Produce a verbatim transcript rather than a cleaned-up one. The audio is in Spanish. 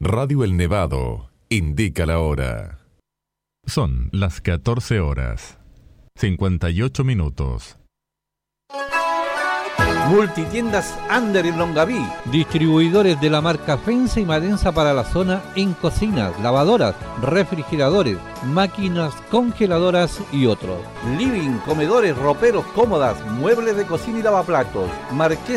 Radio El Nevado indica la hora. Son las catorce horas, cincuenta y ocho minutos. Multitiendas Under en Longaví, distribuidores de la marca Fensa y Madensa para la zona en cocinas, lavadoras, refrigeradores, máquinas congeladoras y otros. Living, comedores, roperos, cómodas, muebles de cocina y lavaplatos. Marqués